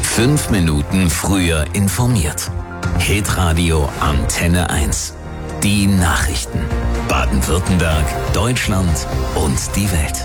5 Minuten früher informiert. Hitradio Antenne 1. Die Nachrichten. Baden-Württemberg, Deutschland und die Welt.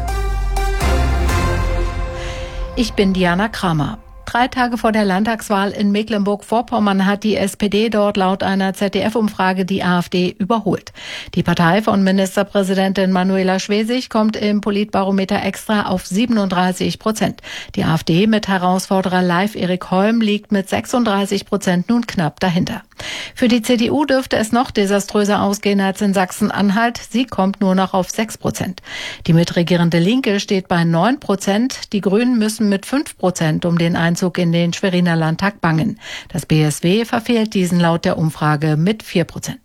Ich bin Diana Kramer. 3 Tage vor der Landtagswahl in Mecklenburg-Vorpommern hat die SPD dort laut einer ZDF-Umfrage die AfD überholt. Die Partei von Ministerpräsidentin Manuela Schwesig kommt im Politbarometer Extra auf 37%. Die AfD mit Herausforderer Live Erik Holm liegt mit 36% nun knapp dahinter. Für die CDU dürfte es noch desaströser ausgehen als in Sachsen-Anhalt. Sie kommt nur noch auf 6%. Die mitregierende Linke steht bei 9%. Die Grünen müssen mit 5% um den Einzug in den Schweriner Landtag bangen. Das BSW verfehlt diesen laut der Umfrage mit 4%.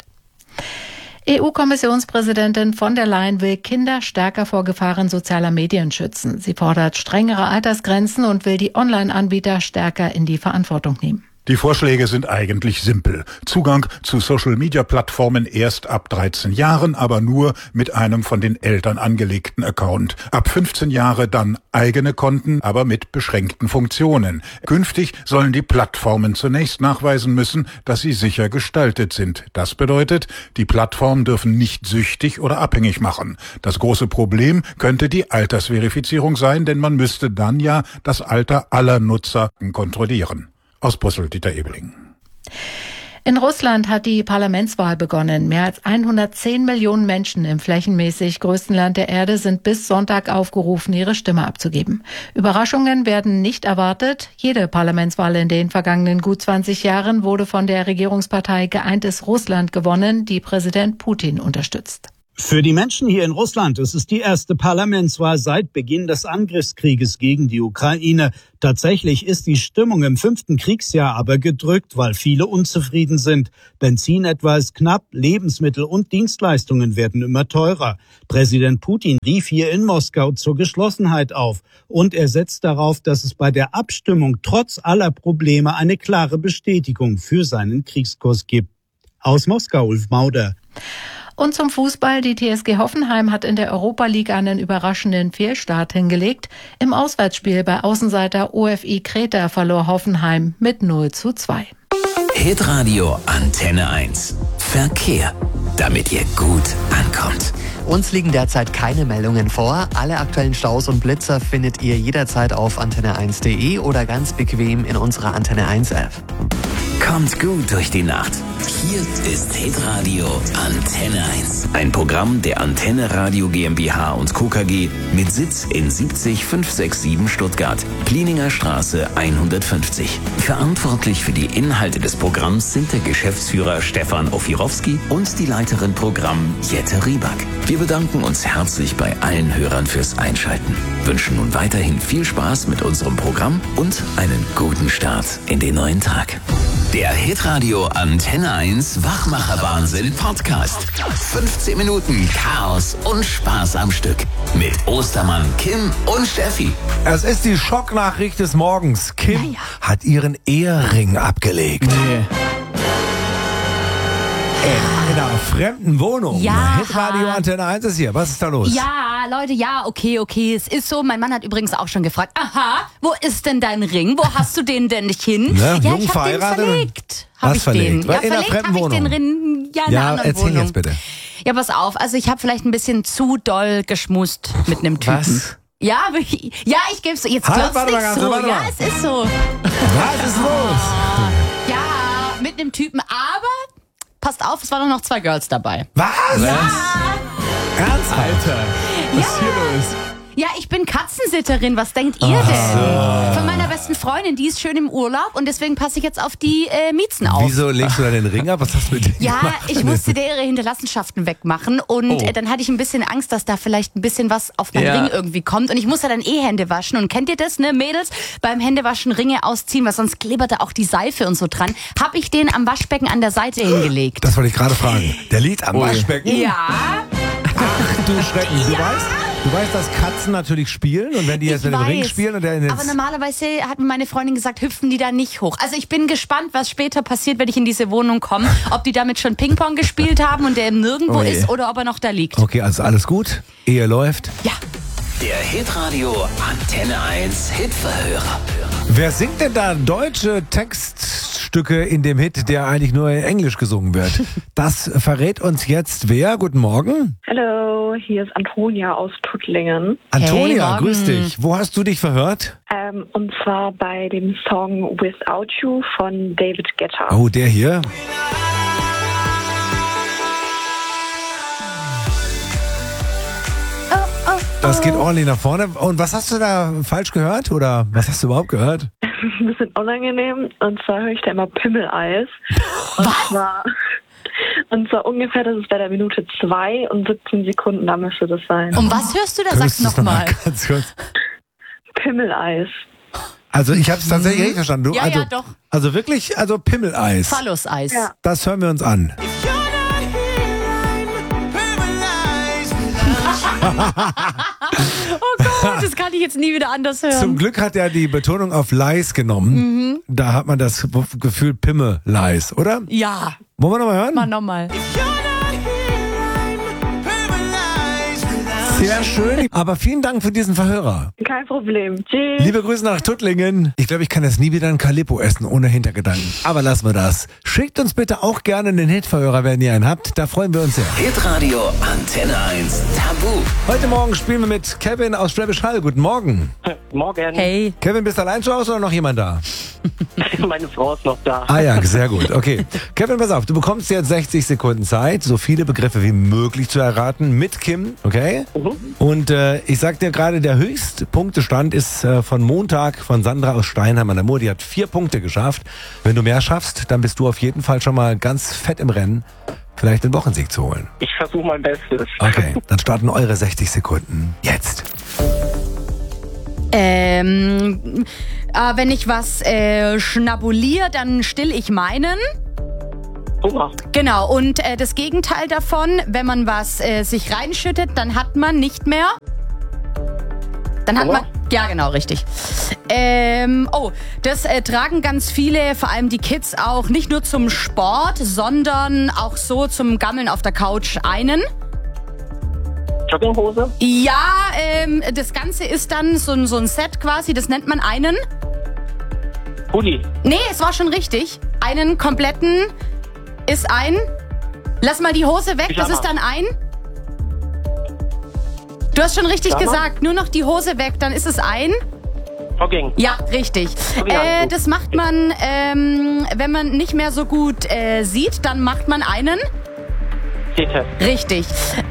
EU-Kommissionspräsidentin von der Leyen will Kinder stärker vor Gefahren sozialer Medien schützen. Sie fordert strengere Altersgrenzen und will die Online-Anbieter stärker in die Verantwortung nehmen. Die Vorschläge sind eigentlich simpel. Zugang zu Social-Media-Plattformen erst ab 13 Jahren, aber nur mit einem von den Eltern angelegten Account. Ab 15 Jahre dann eigene Konten, aber mit beschränkten Funktionen. Künftig sollen die Plattformen zunächst nachweisen müssen, dass sie sicher gestaltet sind. Das bedeutet, die Plattformen dürfen nicht süchtig oder abhängig machen. Das große Problem könnte die Altersverifizierung sein, denn man müsste dann ja das Alter aller Nutzer kontrollieren. Aus Brüssel, Dieter Ebeling. In Russland hat die Parlamentswahl begonnen. Mehr als 110 Millionen Menschen im flächenmäßig größten Land der Erde sind bis Sonntag aufgerufen, ihre Stimme abzugeben. Überraschungen werden nicht erwartet. Jede Parlamentswahl in den vergangenen gut 20 Jahren wurde von der Regierungspartei Geeintes Russland gewonnen, die Präsident Putin unterstützt. Für die Menschen hier in Russland ist es die erste Parlamentswahl seit Beginn des Angriffskrieges gegen die Ukraine. Tatsächlich ist die Stimmung im 5. Kriegsjahr aber gedrückt, weil viele unzufrieden sind. Benzin etwa ist knapp, Lebensmittel und Dienstleistungen werden immer teurer. Präsident Putin rief hier in Moskau zur Geschlossenheit auf. Und er setzt darauf, dass es bei der Abstimmung trotz aller Probleme eine klare Bestätigung für seinen Kriegskurs gibt. Aus Moskau, Ulf Mauder. Und zum Fußball. Die TSG Hoffenheim hat in der Europa League einen überraschenden Fehlstart hingelegt. Im Auswärtsspiel bei Außenseiter OFI Kreta verlor Hoffenheim mit 0:2. Hitradio Antenne 1. Verkehr. Damit ihr gut ankommt. Uns liegen derzeit keine Meldungen vor. Alle aktuellen Staus und Blitzer findet ihr jederzeit auf antenne1.de oder ganz bequem in unserer Antenne 1 App. Kommt gut durch die Nacht. Hier ist Hitradio Antenne 1. Ein Programm der Antenne Radio GmbH und Co. KG mit Sitz in 70567 Stuttgart, Plieninger Straße 150. Verantwortlich für die Inhalte des Programms sind der Geschäftsführer Stefan Ofirowski und die Leiterin Programm Jette Rieback. Wir bedanken uns herzlich bei allen Hörern fürs Einschalten, wünschen nun weiterhin viel Spaß mit unserem Programm und einen guten Start in den neuen Tag. Der Hitradio Antenne 1 Wachmacher-Wahnsinn Podcast. 15 Minuten Chaos und Spaß am Stück. Mit Ostermann, Kim und Steffi. Es ist die Schocknachricht des Morgens. Kim hat ihren Ehering abgelegt. Nee. In einer fremden Wohnung. Ja. Hitradio Antenne 1 ist hier. Was ist da los? Ja, Leute, ja, okay, es ist so. Mein Mann hat übrigens auch schon gefragt, aha, wo ist denn dein Ring? Wo hast du den denn nicht hin? Ne? Ja, Jung ich hab den verheiratet? verlegt. Was Hab ich verlegt? den? Weil Ja, in einer verlegt fremden habe ich den Wohnung? Ring, ja, in einer anderen erzähl Wohnung. jetzt bitte. Ja, pass auf, also ich habe vielleicht ein bisschen zu doll geschmust mit einem Typen. Was? Ja, ich geb's jetzt Halt, glaubst warte mal nicht ganz, so. warte Ja, mal. es ist so. Was ist los? Ja, mit einem Typen, aber passt auf, es waren noch 2 Girls dabei. Was? Ja. Alter, was ist hier los? Ja, ich bin Katzensitterin. Was denkt ihr denn? Von meiner besten Freundin, die ist schön im Urlaub und deswegen passe ich jetzt auf die Miezen auf. Wieso legst du da den Ring ab? Was hast du mit dem Ja, gemacht? ich musste der ihre Hinterlassenschaften wegmachen und dann hatte ich ein bisschen Angst, dass da vielleicht ein bisschen was auf meinen Ring irgendwie kommt und ich musste dann Hände waschen und kennt ihr das, ne Mädels? Beim Händewaschen Ringe ausziehen, weil sonst klibberte auch die Seife und so dran. Hab ich den am Waschbecken an der Seite hingelegt. Das wollte ich gerade fragen. Der liegt am Waschbecken? Ja. Ach du Schrecken, du weißt, dass Katzen natürlich spielen und wenn die jetzt mit dem Ring spielen und der in den... Aber normalerweise hat mir meine Freundin gesagt, hüpfen die da nicht hoch. Also ich bin gespannt, was später passiert, wenn ich in diese Wohnung komme. Ob die damit schon Ping-Pong gespielt haben und der nirgendwo ist oder ob er noch da liegt. Okay, also alles gut? Ehe läuft? Ja. Der Hitradio Antenne 1 Hitverhörer. Wer singt denn da deutsche Textstücke in dem Hit, der eigentlich nur in Englisch gesungen wird? Das verrät uns jetzt wer? Guten Morgen. Hallo, hier ist Antonia aus Tuttlingen. Antonia, Hey, grüß dich. Wo hast du dich verhört? Und zwar bei dem Song Without You von David Guetta. Oh, der hier. Das geht ordentlich nach vorne. Und was hast du da falsch gehört? Oder was hast du überhaupt gehört? Ein bisschen unangenehm. Und zwar höre ich da immer Pimmeleis. Und zwar ungefähr, das ist bei der Minute 2 und 17 Sekunden, da müsste das sein. Und was hörst du da? Sag's nochmal. Ganz kurz. Pimmeleis. Also ich habe es tatsächlich richtig verstanden. Du, Ja, also, ja, doch. Also wirklich, also Pimmeleis. Phalluseis. Ja. Das hören wir uns an. Oh Gott, das kann ich jetzt nie wieder anders hören. Zum Glück hat er die Betonung auf leis genommen. Da hat man das Gefühl Pimmeleis, oder? Ja, Wollen wir nochmal hören? mal nochmal. Sehr schön. Aber vielen Dank für diesen Verhörer. Kein Problem. Tschüss. Liebe Grüße nach Tuttlingen. Ich glaube, ich kann jetzt nie wieder ein Calippo essen ohne Hintergedanken. Aber lassen wir das. Schickt uns bitte auch gerne einen Hitverhörer, wenn ihr einen habt. Da freuen wir uns sehr. Hitradio Antenne 1 Tabu. Heute Morgen spielen wir mit Kevin aus Schwäbisch Hall. Guten Morgen. Morgen. Hey. Kevin, bist du allein zu Hause oder noch jemand da? Meine Frau ist noch da. Ah ja, sehr gut. Okay. Kevin, pass auf. Du bekommst jetzt 60 Sekunden Zeit, so viele Begriffe wie möglich zu erraten mit Kim, okay? Und ich sag dir gerade, der Höchstpunktestand ist von Montag von Sandra aus Steinheim an der Mur. Die hat 4 Punkte geschafft. Wenn du mehr schaffst, dann bist du auf jeden Fall schon mal ganz fett im Rennen, vielleicht den Wochensieg zu holen. Ich versuche mein Bestes. Okay, dann starten eure 60 Sekunden jetzt. Wenn ich was schnabuliere, dann still ich meinen. Hunger. Genau, und das Gegenteil davon, wenn man was sich reinschüttet, dann hat man nicht mehr. Dann hat man... Ja, genau, richtig. Das tragen ganz viele, vor allem die Kids auch, nicht nur zum Sport, sondern auch so zum Gammeln auf der Couch einen. Jogginghose. Ja, das Ganze ist dann so ein Set quasi, das nennt man einen... Pulli. Nee, es war schon richtig. Einen kompletten ist ein... Lass mal die Hose weg, Pyjama. das ist dann ein... Du hast schon richtig Pyjama? gesagt, nur noch die Hose weg, dann ist es ein... Jogging. Ja, richtig. Jogginganzug. Das macht man, wenn man nicht mehr so gut sieht, dann macht man einen... Tete. Richtig.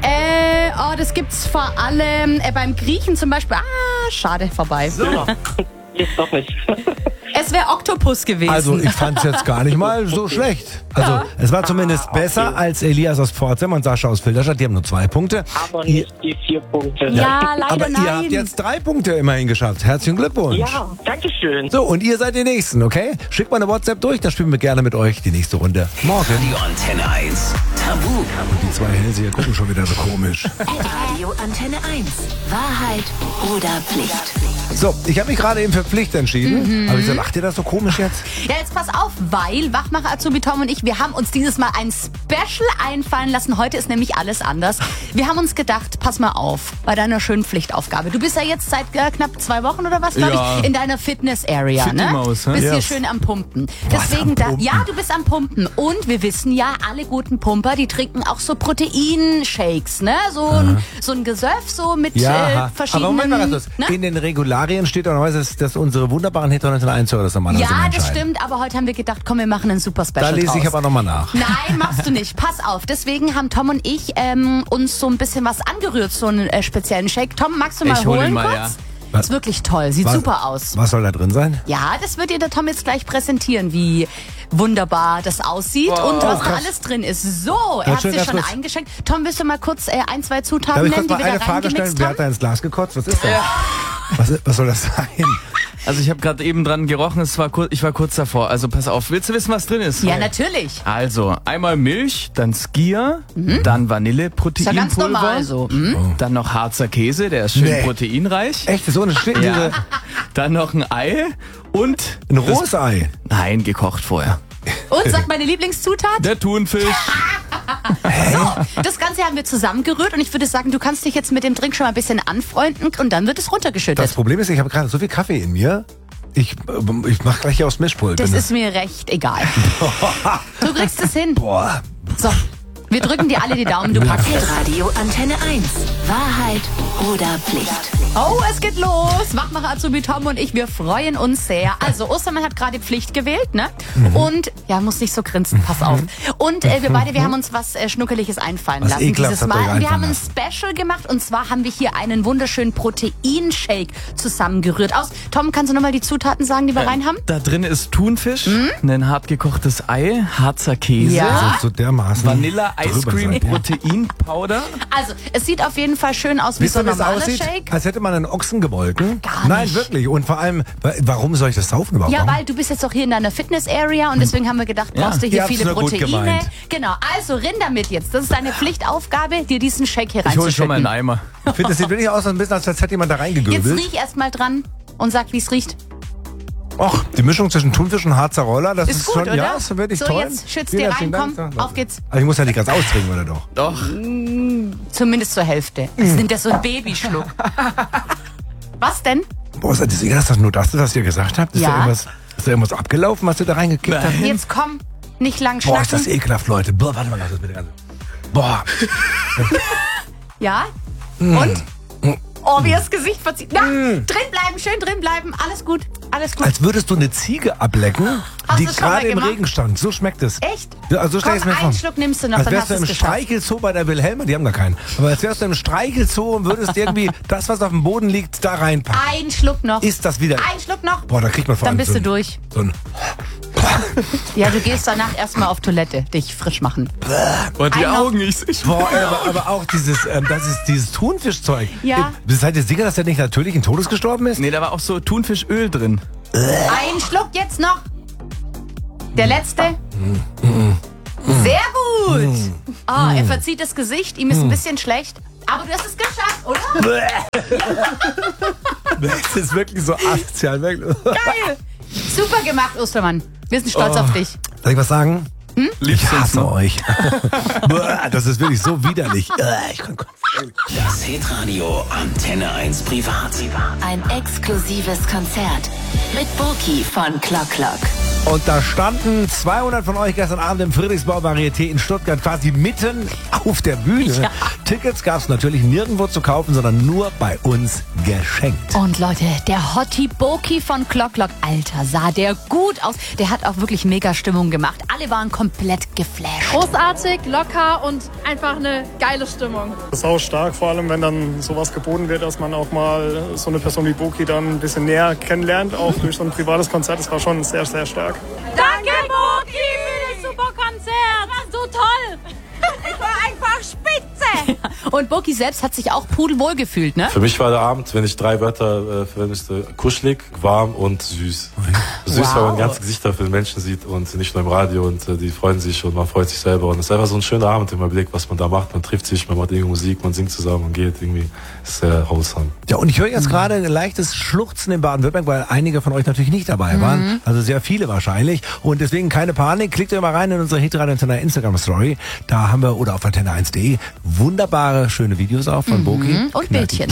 Das gibt's vor allem beim Griechen zum Beispiel... Ah, schade, vorbei. Ja. Ist doch nicht. Es wäre Oktopus gewesen. Also ich fand es jetzt gar nicht mal so schlecht. Also es war zumindest besser als Elias aus Pforzheim und Sascha aus Filderstadt. Die haben nur 2 Punkte. Aber nicht die 4 Punkte. ja, leider Aber nein. ihr habt jetzt 3 Punkte immerhin geschafft. Herzlichen Glückwunsch. Ja, danke schön. So, und ihr seid die Nächsten, okay? Schickt mal eine WhatsApp durch, dann spielen wir gerne mit euch die nächste Runde. Morgen. Radio Antenne 1 Tabu. Und die 2 Hälse hier gucken schon wieder so komisch. Radio Antenne 1. Wahrheit oder Pflicht? So, ich habe mich gerade eben für Pflicht entschieden. Aber wieso lacht ihr das so komisch jetzt? Ja, jetzt pass auf, weil Wachmacher Azubi Tom und ich, wir haben uns dieses Mal ein Special einfallen lassen. Heute ist nämlich alles anders. Wir haben uns gedacht, pass mal auf, bei deiner schönen Pflichtaufgabe. Du bist ja jetzt seit knapp 2 Wochen oder was, glaube ich, in deiner Fitness-Area, ne? Fitty-Maus, ne? Bist hier Yes. schön am Pumpen. Was, am Pumpen? Ja, du bist am Pumpen. Und wir wissen ja, alle guten Pumper, die trinken auch so Proteinshakes, ne? So ein Gesöff, so mit verschiedenen... aber Moment mal ganz kurz. Ne? In den Regularien steht normalerweise, dass unsere wunderbaren Hit 1-Hörer das normalerweise Ja, das entscheiden. stimmt, aber heute haben wir gedacht, komm, wir machen einen super Special Da lese ich draus. aber nochmal nach. Nein, machst du nicht. Pass auf. Deswegen haben Tom und ich uns so ein bisschen was angerührt, so einen speziellen Shake. Tom, magst du mal Ich hol holen ihn mal, kurz? ja. Was? Ist wirklich toll. Sieht Was- super aus. Was soll da drin sein? Ja, das wird dir der Tom jetzt gleich präsentieren, wie wunderbar das aussieht und was da alles drin ist. So, er hat schön, sich ganz schon kurz. eingeschenkt. Tom, willst du mal kurz 1, 2 Darf Zutaten ich nennen, kurz die mal wir eine da Frage stellen? reingemixt Wer haben? hat da ins Glas gekotzt? Was ist das? Was soll das sein? Also ich habe gerade eben dran gerochen, ich war kurz davor. Also pass auf, willst du wissen, was drin ist? Ja, natürlich. Also, einmal Milch, dann Skier, dann Ist Vanilleproteinpulver, ja ganz normal so. dann noch Harzer Käse, der ist schön Nee. proteinreich. Echt, so eine Stück? Ja. Dann noch ein Ei und... Ein rohes Ei? Nein, gekocht vorher. Und sag meine Lieblingszutat? Der Thunfisch. So, das Ganze haben wir zusammengerührt und ich würde sagen, du kannst dich jetzt mit dem Drink schon mal ein bisschen anfreunden und dann wird es runtergeschüttet. Das Problem ist, ich habe gerade so viel Kaffee in mir. Ich mach gleich hier aufs Mischpult. Das ist mir recht egal. Du kriegst es hin. Boah. So, wir drücken dir alle die Daumen, du packst es. Radio Antenne 1. Wahrheit oder Pflicht? Oh, es geht los. Wachmacher Azubi Tom und ich, wir freuen uns sehr. Also, Ostermann hat gerade Pflicht gewählt, ne? Und, ja, muss nicht so grinsen, pass auf. Und wir haben uns was Schnuckeliges einfallen lassen dieses Mal. Wir haben ein Special gemacht und zwar haben wir hier einen wunderschönen Proteinshake zusammengerührt. Tom, kannst du nochmal die Zutaten sagen, die wir rein haben? Da drin ist Thunfisch, ein hart gekochtes Ei, Harzer Käse, Ja. So dermaßen Vanilla Ice drüber Cream sein. Proteinpowder. Also, es sieht auf jeden Fall schön aus wie Wisst so ihr, ein wie es normaler aussieht? Shake. Als hätte man einen Ochsen gemolken. Gar nicht. Nein, wirklich. Und vor allem, warum soll ich das saufen überhaupt? Ja, weil du bist jetzt doch hier in deiner Fitness-Area und deswegen haben wir gedacht, brauchst du Ihr hier habt's viele nur gut Proteine. gemeint. Genau, also rinn damit jetzt. Das ist deine Pflichtaufgabe, dir diesen Shake hier Ich hole schon mal einen reinzuschütten. Eimer. Ich finde, das sieht wirklich aus, ein bisschen, als hätte jemand da Jetzt reingegöbelt. riech erst mal dran und sag, wie es riecht. Och, die Mischung zwischen Thunfisch und Harzer Roller, das ist Ist gut, schon, oder? ja, ist wirklich So, toll. jetzt schützt Vielen dir herzlichen rein, Dank. komm, auf geht's. Aber ich muss ja nicht ganz austrinken, oder doch? Doch. Zumindest zur Hälfte. Es sind ja so ein Babyschluck. Was denn? Boah, seid ihr sicher, dass das nur das ist, was ihr gesagt habt? Ist Ja. Ist da irgendwas abgelaufen, was ihr da reingekippt habt? Jetzt komm, nicht lang Boah, ist das schnacken. ekelhaft, Leute. Boah, warte mal, lass das bitte ganz. Boah. Ja? Und? Oh, wie das Gesicht verzieht. Na, drin bleiben, schön drin bleiben. Alles gut, alles gut. Als würdest du eine Ziege ablecken, Hast die du's schon mal gerade im gemacht? Regen stand. So schmeckt es. Echt? Ja, also so stell Komm, ich's mir vor. einen Schluck nimmst du noch, Als dann wärst hast du du im es geschafft. Streichelzoo bei der Wilhelma, die haben gar keinen. Aber als wärst du im Streichelzoo und würdest irgendwie das, was auf dem Boden liegt, da reinpacken. Einen Schluck noch. Ist das wieder... Einen Schluck noch. Boah, da kriegt man vor Dann allem bist so du ein- durch. So ein... Ja, du gehst danach erstmal auf Toilette, dich frisch machen. Boah, die Einer. Augen, ich sehe schon. Boah, aber auch das ist dieses Thunfischzeug. Ja. Seid ihr sicher, dass der nicht natürlichen Todes gestorben ist? Nee, da war auch so Thunfischöl drin. Einen Schluck jetzt noch. Der letzte. Sehr gut. Oh, er verzieht das Gesicht, ihm ist ein bisschen schlecht. Aber du hast es geschafft, oder? Das ist wirklich so asozial. Wirklich. Geil. Super gemacht, Ostermann. Wir sind stolz auf dich. Soll ich was sagen? Liebst Ich du uns hasse noch? euch. Das ist wirklich so widerlich. Ich kann Das Hitradio Antenne 1 Privat. Ein exklusives Konzert mit Burki von Clock Clock. Und da standen 200 von euch gestern Abend im Friedrichsbau Varieté in Stuttgart quasi mitten auf der Bühne. Ja. Tickets gab es natürlich nirgendwo zu kaufen, sondern nur bei uns geschenkt. Und Leute, der Hottie Boki von Clock Clock, Alter, sah der gut aus. Der hat auch wirklich mega Stimmung gemacht. Alle waren komplett geflasht. Großartig, locker und einfach eine geile Stimmung. Sau stark, vor allem wenn dann sowas geboten wird, dass man auch mal so eine Person wie Boki dann ein bisschen näher kennenlernt, auch durch so ein privates Konzert. Das war schon sehr, sehr stark. Danke, Boki, für das super Konzert. War so toll. Ich war einfach spitze. Und Boki selbst hat sich auch pudelwohl gefühlt, ne? Für mich war der Abend, wenn ich 3 Wörter verwenden müsste, kuschelig, warm und süß. Süß, Wow. weil man ganze Gesichter für den Menschen sieht und nicht nur im Radio und die freuen sich und man freut sich selber. Und es ist einfach so ein schöner Abend, wenn man überlegt, was man da macht. Man trifft sich, man macht irgendwie Musik, man singt zusammen und geht irgendwie. Ist sehr wholesome. Ja, und ich höre jetzt gerade ein leichtes Schluchzen in Baden-Württemberg, weil einige von euch natürlich nicht dabei waren. Also sehr viele wahrscheinlich. Und deswegen keine Panik. Klickt ihr mal rein in unsere Hitradio Antenne Instagram-Story. Da haben wir, oder auf antenne1.de, wunderbare, schöne Videos auch von Boki. Und Bildchen.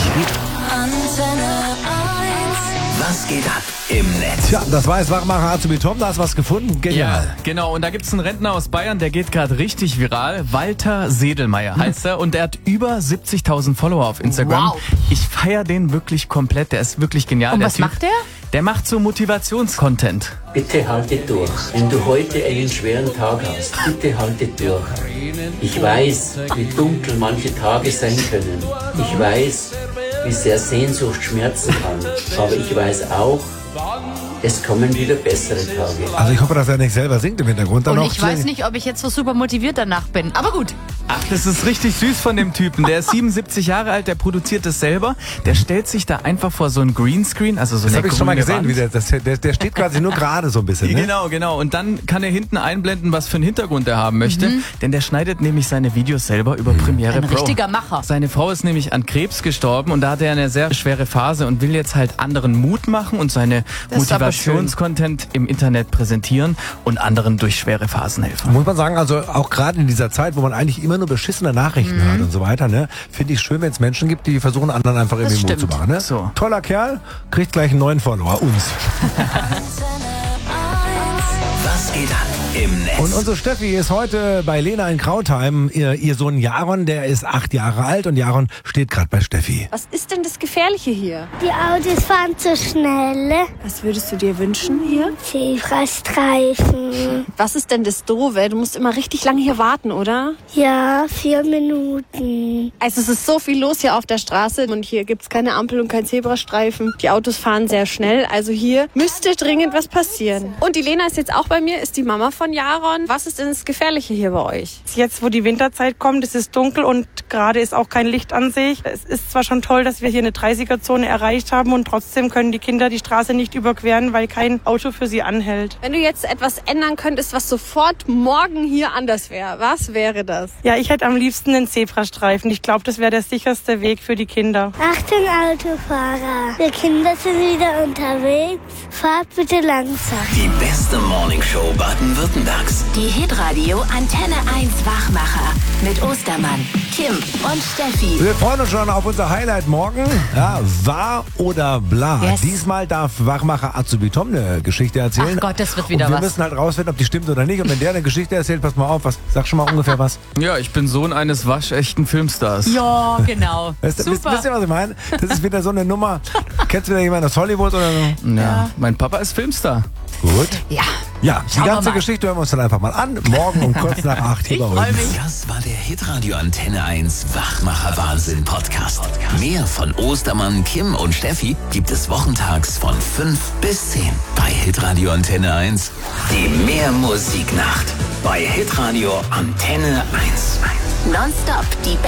Was geht ab im Netz? Tja, das war jetzt Wachmacher Azubi Tom, da hast du was gefunden. Genial. Ja, genau. Und da gibt's einen Rentner aus Bayern, der geht gerade richtig viral. Walter Sedelmeier heißt er. Und er hat über 70.000 Follower auf Instagram. Wow. Ich feiere den wirklich komplett. Der ist wirklich genial. Und der was Typ. macht der? Der macht so Motivationscontent. Bitte haltet durch. Wenn du heute einen schweren Tag hast, bitte haltet durch. Ich weiß, wie dunkel manche Tage sein können. Ich weiß, wie sehr Sehnsucht schmerzen kann. Aber ich weiß auch, es kommen wieder bessere Tage. Also ich hoffe, dass er nicht selber singt im Hintergrund. Dann Und noch ich weiß nicht, ob ich jetzt so super motiviert danach bin. Aber gut. Ach, das ist richtig süß von dem Typen. Der ist 77 Jahre alt, der produziert das selber. Der stellt sich da einfach vor so ein Greenscreen, also so Das eine habe ich schon mal grüne gesehen, Wand. wie der steht quasi nur gerade so ein bisschen. Ne? Genau. Und dann kann er hinten einblenden, was für einen Hintergrund er haben möchte. Denn der schneidet nämlich seine Videos selber über Premiere Ein Pro. richtiger Macher. Seine Frau ist nämlich an Krebs gestorben und da hat er eine sehr schwere Phase und will jetzt halt anderen Mut machen und seine Motivationscontent im Internet präsentieren und anderen durch schwere Phasen helfen. Muss man sagen, also auch gerade in dieser Zeit, wo man eigentlich immer nur beschissene Nachrichten hört und so weiter, ne, finde ich schön, wenn es Menschen gibt, die versuchen, anderen einfach irgendwie Mut zu machen. Ne? So. Toller Kerl, kriegt gleich einen neuen Follower, uns. Was geht ab im Netz? Und unsere Steffi ist heute bei Lena in Krautheim. Ihr Sohn Jaron, der ist 8 Jahre alt und Jaron steht gerade bei Steffi. Was ist denn das Gefährliche hier? Die Autos fahren zu schnell. Was würdest du dir wünschen hier? Zebrastreifen. Was ist denn das Doofe? Du musst immer richtig lange hier warten, oder? Ja, 4 Minuten. Also es ist so viel los hier auf der Straße und hier gibt's keine Ampel und kein Zebrastreifen. Die Autos fahren sehr schnell, also hier müsste dringend was passieren. Und die Lena ist jetzt auch bei mir, ist die Mama von Jaron. Was ist denn das Gefährliche hier bei euch? Jetzt, wo die Winterzeit kommt, es ist dunkel und gerade ist auch kein Licht an sich. Es ist zwar schon toll, dass wir hier eine 30er-Zone erreicht haben und trotzdem können die Kinder die Straße nicht überqueren, weil kein Auto für sie anhält. Wenn du jetzt etwas ändern könntest, was sofort morgen hier anders wäre, was wäre das? Ja, ich hätte am liebsten einen Zebrastreifen. Ich glaube, das wäre der sicherste Weg für die Kinder. Achtung, Autofahrer. Die Kinder sind wieder unterwegs. Fahrt bitte langsam. Die beste Morningshow Baden-Württembergs. Die Hitradio Antenne 1 Wachmacher mit Ostermann, Kim und Steffi. Wir freuen uns schon auf unser Highlight morgen. Ja, wahr oder bla. Yes. Diesmal darf Wachmacher Azubi Tom eine Geschichte erzählen. Ach Gott, das wird wieder und wir was. müssen halt rausfinden, ob die stimmt oder nicht. Und wenn der eine Geschichte erzählt, pass mal auf, sag schon mal ungefähr was. Ja, ich bin Sohn eines waschechten Filmstars. Ja, genau. Wisst ihr, was ich meine? Das ist wieder so eine Nummer. Kennst du wieder jemanden aus Hollywood oder so? Ja, mein Papa ist Filmstar. Gut. Ja. Ja, die ganze Geschichte hören wir uns dann einfach mal an. Morgen um kurz nach 8 hier bei uns. Das war der Hitradio Antenne 1 Wachmacher Wahnsinn Podcast. Mehr von Ostermann, Kim und Steffi gibt es wochentags von 5 bis 10 bei Hitradio Antenne 1. Die Mehrmusiknacht bei Hitradio Antenne 1. Nonstop die